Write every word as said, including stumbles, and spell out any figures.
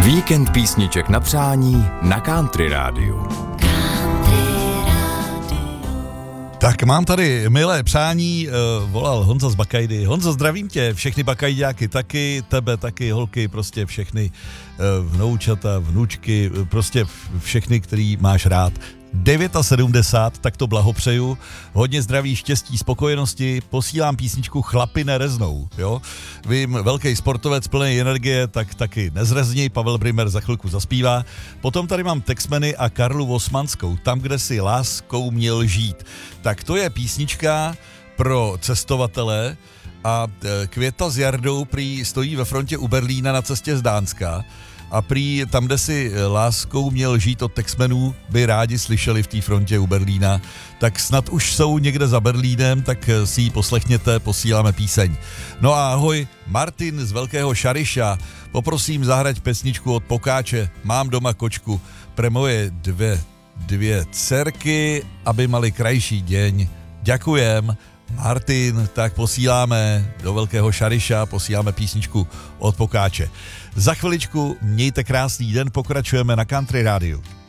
Víkend písniček na přání na Country Rádiu. Tak mám tady milé přání, uh, volal Honza z Bakajdy. Honzo, zdravím tě, všechny bakajďáky taky, tebe taky, holky, prostě všechny uh, vnoučata, vnučky, prostě všechny, který máš rád. sedmdesát devět, tak to blahopřeju. Hodně zdraví, štěstí, spokojenosti. Posílám písničku Chlapi nereznou, jo. Vím, velký sportovec plný energie, tak taky nezrezní. Pavel Brimer za chvilku zaspívá. Potom tady mám Texmeny a Karlu Osmanskou, Tam, kde si láskou měl žít. Tak to je písnička pro cestovatele a Květa s Jardou prý stojí ve frontě u Berlína na cestě z Dánska. A prý tam, kde si láskou měl žít od Texmenů, by rádi slyšeli v té frontě u Berlína. Tak snad už jsou někde za Berlínem, tak si ji poslechněte, posíláme píseň. No a ahoj, Martin z Velkého Šariša, poprosím zahrať pesničku od Pokáče, Mám doma kočku, pre moje dvě, dvě dcerky, aby mali krajší deň. Ďakujem. Martin, tak posíláme do Velkého Šariša, posíláme písničku od Pokáče. Za chviličku mějte krásný den, pokračujeme na Country Rádiu.